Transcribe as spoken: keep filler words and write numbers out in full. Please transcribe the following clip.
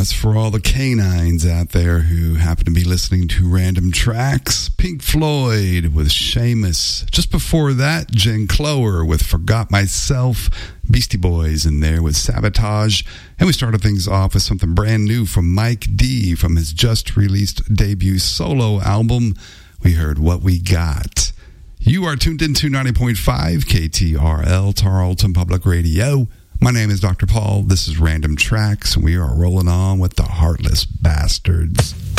that's for all the canines out there who happen to be listening to Random Tracks. Pink Floyd with Seamus. Just before that, Jen Clower with Forgot Myself. Beastie Boys in there with Sabotage. And we started things off with something brand new from Mike D from his just released debut solo album. We heard What We Got. You are tuned into ninety point five K T R L, Tarleton Public Radio. My name is Doctor Paul. This is Random Tracks, and we are rolling on with the Heartless Bastards.